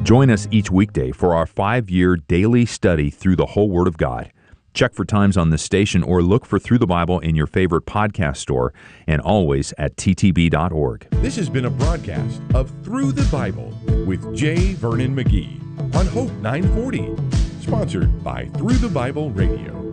Join us each weekday for our 5-year daily study through the whole Word of God. Check for times on this station or look for Through the Bible in your favorite podcast store and always at ttb.org. This has been a broadcast of Through the Bible with J. Vernon McGee on Hope 940, sponsored by Through the Bible Radio.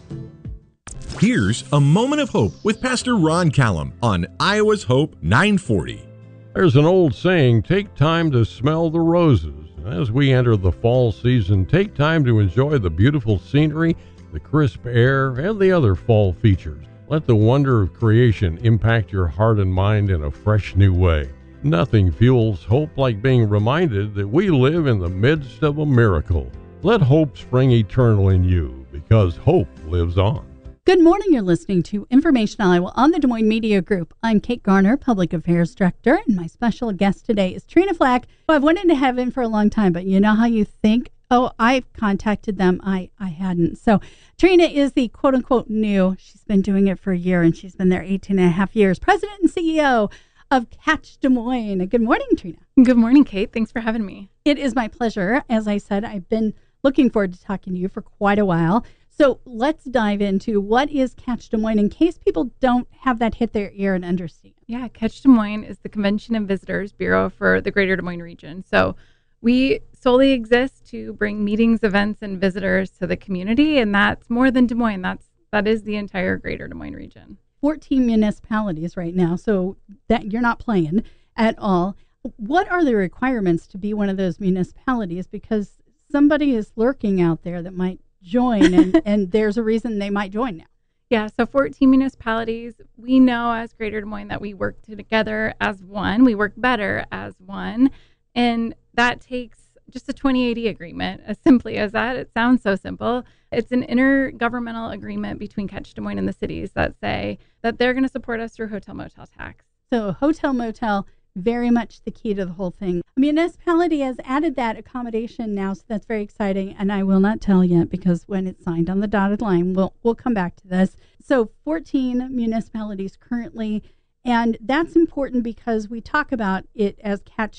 Here's a moment of hope with Pastor Ron Callum on Iowa's Hope 940. There's an old saying, take time to smell the roses. As we enter the fall season, take time to enjoy the beautiful scenery, the crisp air, and the other fall features. Let the wonder of creation impact your heart and mind in a fresh new way. Nothing fuels hope like being reminded that we live in the midst of a miracle. Let hope spring eternal in you, because hope lives on. Good morning. You're listening to Information Iowa on the Des Moines Media Group. I'm Kate Garner, Public Affairs Director, and my special guest today is Trina Flack, who I've wanted to have in for a long time, but you know how you think, oh, I've contacted them. I hadn't. So Trina is the quote-unquote new. She's been doing it for a year, and she's been there 18 and a half years. President and CEO of Catch Des Moines. Good morning, Trina. Good morning, Kate. Thanks for having me. It is my pleasure. As I said, I've been looking forward to talking to you for quite a while. So let's dive into what is Catch Des Moines in case people don't have that hit their ear and understand. Yeah, Catch Des Moines is the Convention and Visitors Bureau for the Greater Des Moines region. So we solely exist to bring meetings, events, and visitors to the community, and that's more than Des Moines. That is the entire Greater Des Moines region. 14 municipalities right now, so that you're not playing at all. What are the requirements to be one of those municipalities? Because somebody is lurking out there that might join, and there's a reason they might join now. Yeah, so 14 municipalities. We know as Greater Des Moines that we work together as one. We work better as one, and that takes just a 2080 agreement, as simply as that. It sounds so simple. It's an intergovernmental agreement between Catch Des Moines and the cities that say that they're going to support us through hotel motel tax. So hotel motel, very much the key to the whole thing. A municipality has added that accommodation now, so that's very exciting. And I will not tell yet because when it's signed on the dotted line, we'll come back to this. So 14 municipalities currently, and that's important because we talk about it as Catch